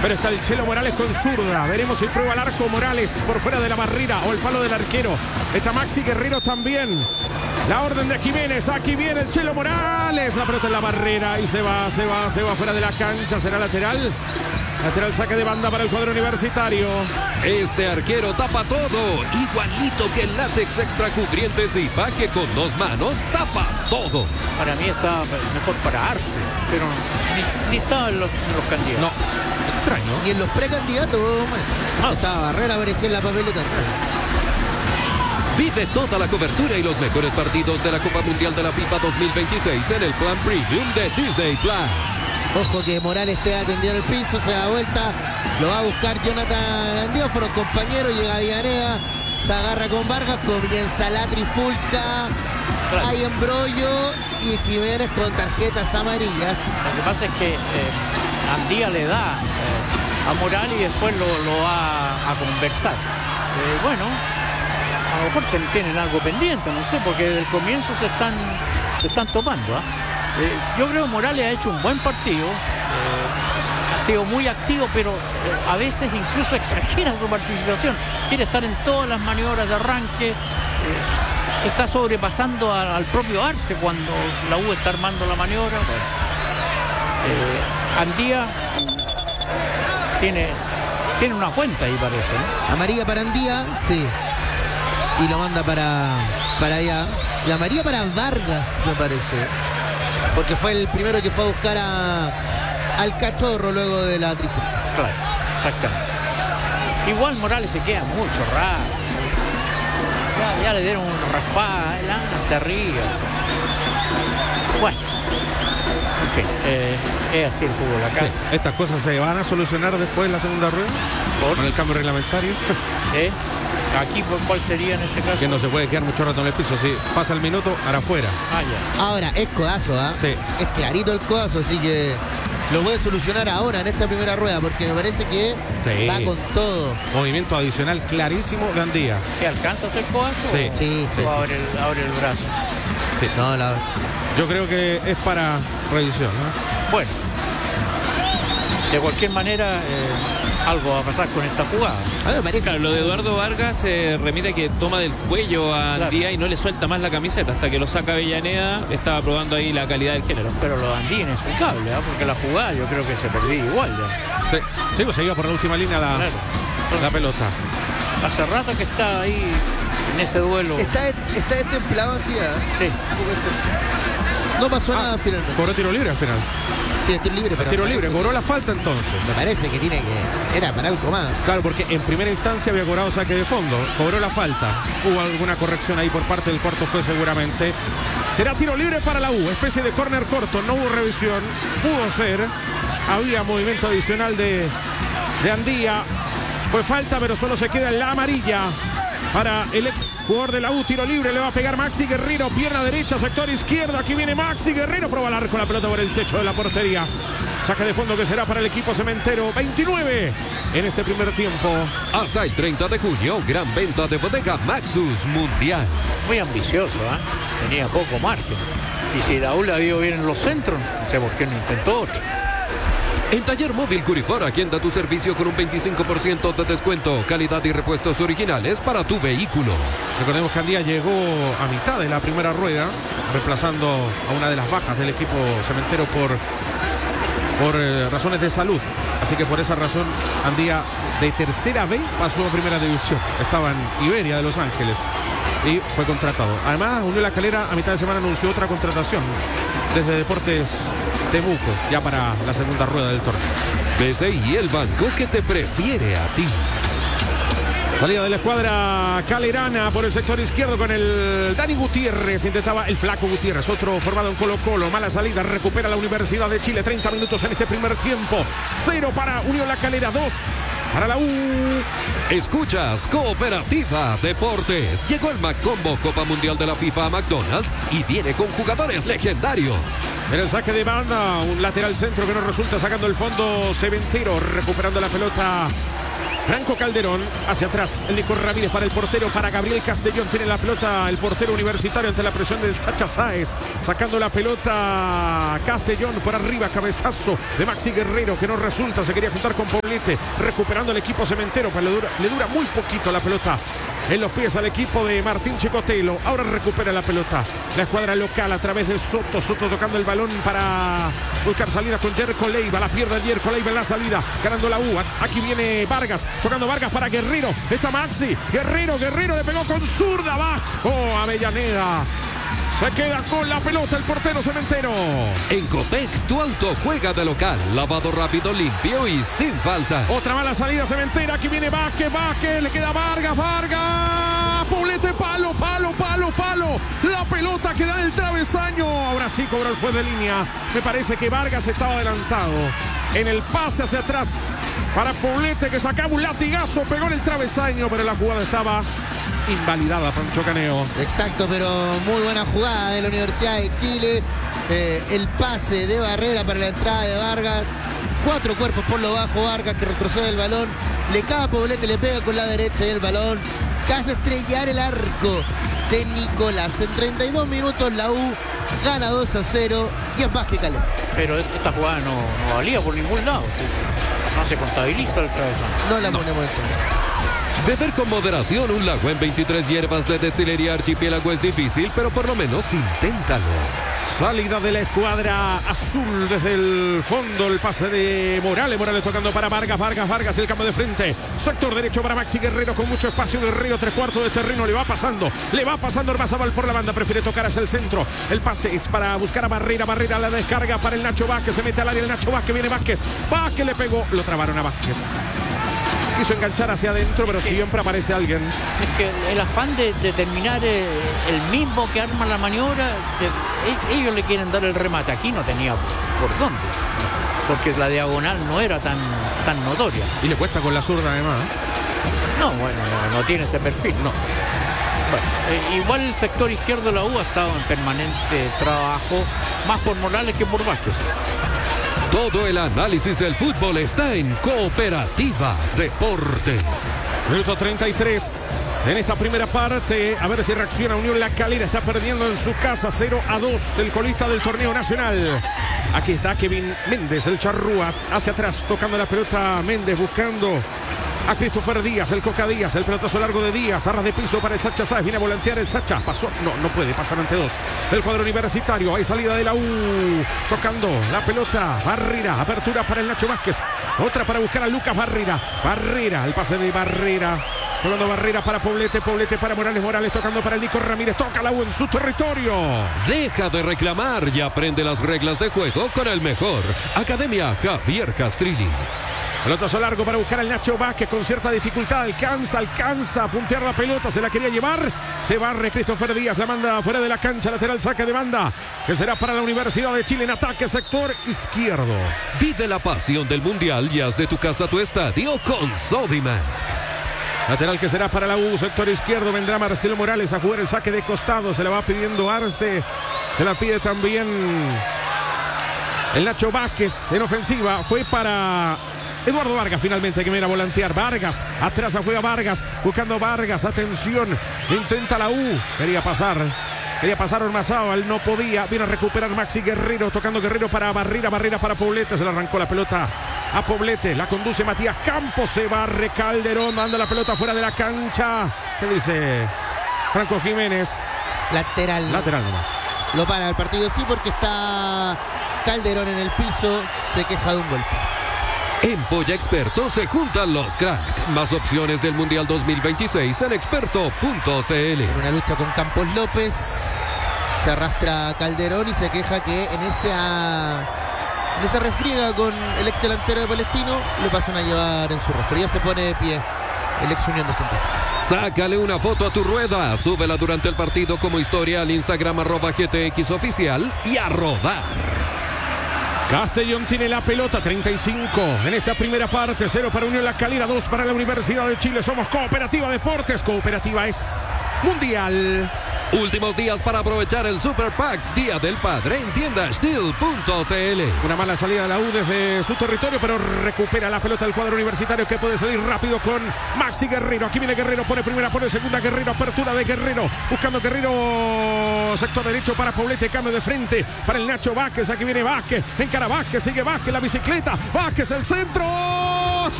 Pero está el Chelo Morales con zurda. Veremos si prueba el arco Morales por fuera de la barrera o el palo del arquero. Está Maxi Guerrero también. La orden de Jiménez. Aquí viene el Chelo Morales. La pelota en la barrera y se va fuera de la cancha. ¿Será lateral? Lateral, saque de banda para el cuadro universitario. Este arquero tapa todo, igualito que el látex extra cubrientes y que con 2 manos tapa todo. Para mí está mejor para Arce, pero ni estaba en los candidatos. No, extraño. Y en los precandidatos, estaba Barrera, aparecía en la papeleta. Vive toda la cobertura y los mejores partidos de la Copa Mundial de la FIFA 2026 en el plan Premium de Disney Plus. Ojo que Morales esté atendido en el piso, se da vuelta, lo va a buscar Jonathan Andióforo, compañero, llega Villaneda, se agarra con Vargas, comienza la trifulca, hay embrollo y Jiménez con tarjetas amarillas. Lo que pasa es que Andía le da a Morales y después lo va a conversar. Bueno, a lo mejor tienen algo pendiente, no sé, porque desde el comienzo se están topando, yo creo que Morales ha hecho un buen partido, ha sido muy activo, pero a veces incluso exagera su participación, quiere estar en todas las maniobras de arranque, está sobrepasando al propio Arce cuando la U está armando la maniobra. Andía tiene una cuenta ahí, parece, ¿no? Amarilla para Andía, sí, y lo manda para allá, y amarilla para Vargas, me parece, porque fue el primero que fue a buscar al cachorro luego de la trifulca. Claro, exactamente. Igual Morales se queda mucho rato. Ya le dieron un raspada, adelante, arriba. Bueno, en fin, es así el fútbol acá. Sí, estas cosas se van a solucionar después en la segunda rueda con el cambio reglamentario. Aquí, ¿cuál sería en este caso? Que no se puede quedar mucho rato en el piso. Si pasa el minuto, hará afuera. Ya. Ahora, es codazo, Sí. Es clarito el codazo, así que lo puede solucionar ahora en esta primera rueda, porque me parece que va con todo. Movimiento adicional clarísimo de Andía. ¿Se alcanza a hacer codazo? Sí. Abre el brazo. Sí. No, yo creo que es para revisión, ¿no? Bueno, de cualquier manera, algo va a pasar con esta jugada. A mí me parece. Claro, lo de Eduardo Vargas se remite que toma del cuello a Andía y no le suelta más la camiseta hasta que lo saca Avellaneda. Estaba probando ahí la calidad del género. Pero lo de Andía inexplicable, porque la jugada yo creo que se perdía igual ya. Sí, pues se iba por la última línea la pelota. Hace rato que está ahí en ese duelo. Está destemplado Andía. Sí. No pasó nada finalmente. Cobró tiro libre al final. Sí, es tiro libre, pero tiro libre, cobró la falta entonces. Me parece que era para algo más. Claro, porque en primera instancia había cobrado saque de fondo, cobró la falta. Hubo alguna corrección ahí por parte del cuarto juez seguramente. Será tiro libre para la U, especie de córner corto, no hubo revisión, pudo ser. Había movimiento adicional de Andía. Fue falta, pero solo se queda en la amarilla para el ex jugador de la U. Tiro libre, le va a pegar Maxi Guerrero, pierna derecha, sector izquierdo. Aquí viene Maxi Guerrero, prueba el arco, la pelota por el techo de la portería. Saque de fondo que será para el equipo cementero. 29 en este primer tiempo. Hasta el 30 de junio, gran venta de bodega Maxus Mundial. Muy ambicioso, tenía poco margen. Y si la U la vio bien en los centros, no sé por qué no intentó otro. En Taller Móvil Curifora, agenda tu servicio con un 25% de descuento, calidad y repuestos originales para tu vehículo. Recordemos que Andía llegó a mitad de la primera rueda, reemplazando a una de las bajas del equipo cementero por razones de salud. Así que por esa razón Andía de tercera B pasó a primera división. Estaba en Iberia de Los Ángeles y fue contratado. Además, Unión La Calera a mitad de semana anunció otra contratación desde Deportes Temuco, ya para la segunda rueda del torneo. BCI, el banco que te prefiere a ti. Salida de la escuadra calerana por el sector izquierdo con el Dani Gutiérrez. Intentaba el flaco Gutiérrez, otro formado en Colo-Colo. Mala salida, recupera la Universidad de Chile. 30 minutos en este primer tiempo. 0 para Unión La Calera, 2 para la U. Escuchas Cooperativa Deportes. Llegó el Macombo Copa Mundial de la FIFA a McDonald's y viene con jugadores legendarios. En el saque de banda, un lateral centro que no resulta, sacando el fondo cementero, recuperando la pelota Franco Calderón hacia atrás. El Nico Ramírez para el portero, para Gabriel Castellón. Tiene la pelota el portero universitario ante la presión del Sacha Sáez. Sacando la pelota Castellón por arriba. Cabezazo de Maxi Guerrero que no resulta. Se quería juntar con Poblete. Recuperando el equipo cementero. Pero le dura muy poquito la pelota en los pies al equipo de Martín Chicotelo. Ahora recupera la pelota la escuadra local a través de Soto. Soto tocando el balón para buscar salida con Jerko Leiva. La pierde Jerko Leiva en la salida, ganando la U. Aquí viene Vargas, tocando Vargas para Guerrero. Está Maxi, Guerrero le pegó con zurda abajo. Avellaneda se queda con la pelota el portero cementero. En Copec, tu auto juega de local. Lavado rápido, limpio y sin falta. Otra mala salida cementera. Aquí viene Vázquez. Le queda Vargas. Poblete, palo. La pelota queda en el travesaño. Ahora sí cobra el juez de línea. Me parece que Vargas estaba adelantado en el pase hacia atrás para Poblete, que sacaba un latigazo, pegó en el travesaño, pero la jugada estaba invalidada, Pancho Caneo. Exacto, pero muy buena jugada de la Universidad de Chile. El pase de Barrera para la entrada de Vargas. 4 cuerpos por lo bajo. Vargas que retrocede el balón. Le cae a Poblete, le pega con la derecha y el balón casi estrellar el arco de Nicolás. En 32 minutos la U gana 2-0 y es más que calor. Pero esta jugada no valía por ningún lado. ¿Sí? No se contabiliza el travesaño. No la ponemos entonces. Beber con moderación un lago en 23 hierbas de destilería Archipiélago es difícil, pero por lo menos inténtalo. Salida de la escuadra azul desde el fondo, el pase de Morales tocando para Vargas, el cambio de frente, sector derecho para Maxi Guerrero con mucho espacio. Guerrero, 3/4 de terreno, le va pasando Ormazábal por la banda, prefiere tocar hacia el centro. El pase es para buscar a Barrera, la descarga para el Nacho Vázquez, se mete al área el Nacho Vázquez, viene Vázquez le pegó, lo trabaron a Vázquez. Quiso enganchar hacia adentro, pero siempre aparece alguien. Es que el afán de terminar el mismo que arma la maniobra, ellos le quieren dar el remate. Aquí no tenía por dónde, porque la diagonal no era tan notoria. Y le cuesta con la zurda además. No tiene ese perfil, no. Bueno, igual el sector izquierdo de la U ha estado en permanente trabajo, más por Morales que por Vázquez. Todo el análisis del fútbol está en Cooperativa Deportes. Minuto 33 en esta primera parte. A ver si reacciona Unión La Calera. Está perdiendo en su casa 0-2 el colista del torneo nacional. Aquí está Kevin Méndez, el charrúa. Hacia atrás, tocando la pelota Méndez, buscando a Christopher Díaz, el Coca Díaz, el pelotazo largo de Díaz, arras de piso para el Sacha Sáez, viene a volantear el Sacha, pasó, no puede pasar ante dos, el cuadro universitario, hay salida de la U, tocando la pelota, Barrera, apertura para el Nacho Vázquez, otra para buscar a Lucas Barrera, el pase de Barrera, colando Barrera para Poblete para Morales tocando para el Nico Ramírez, toca la U en su territorio. Deja de reclamar y aprende las reglas de juego con el mejor, Academia Javier Castrilli. Pelotazo largo para buscar al Nacho Vázquez con cierta dificultad. Alcanza a puntear la pelota. Se la quería llevar. Se barre Christopher Díaz. La manda fuera de la cancha. Lateral, saque de banda. Que será para la Universidad de Chile en ataque sector izquierdo. Vive la pasión del Mundial y haz de tu casa tu estadio con Sodimac. Lateral que será para la U. Sector izquierdo. Vendrá Marcelo Morales a jugar el saque de costado. Se la va pidiendo Arce. Se la pide también el Nacho Vázquez en ofensiva. Fue para Eduardo Vargas finalmente, que viene a volantear. Vargas, atrás juega Vargas, buscando Vargas, atención, intenta la U, quería pasar Ormazábal, no podía, viene a recuperar Maxi Guerrero, tocando Guerrero para Barrera para Poblete, se le arrancó la pelota a Poblete, la conduce Matías Campos, se barre Calderón, manda la pelota fuera de la cancha. ¿Qué dice Franco Jiménez? Lateral nomás. Lo para el partido, sí, porque está Calderón en el piso, se queja de un golpe. En Polla Experto se juntan los cracks. Más opciones del Mundial 2026 en experto.cl. En una lucha con Campos López, se arrastra Calderón y se queja que en esa refriega con el ex delantero de Palestino lo pasan a llevar en su rostro. Ya se pone de pie el ex Unión de Santa Fe. Sácale una foto a tu rueda, súbela durante el partido como historia al Instagram @GTX Oficial y a rodar. Castellón tiene la pelota, 35 en esta primera parte, 0 para Unión La Calera, 2 para la Universidad de Chile. Somos Cooperativa Deportes, Cooperativa es Mundial. Últimos días para aprovechar el Super Pack Día del Padre en tienda Steel.cl. Una mala salida de la U desde su territorio, pero recupera la pelota el cuadro universitario que puede salir rápido con Maxi Guerrero. Aquí viene Guerrero, pone primera, pone segunda, Guerrero, apertura de Guerrero, buscando Guerrero, sector derecho para Poblete, cambio de frente para el Nacho Vázquez. Aquí viene Vázquez, encara Vázquez, sigue Vázquez, la bicicleta, Vázquez, el centro.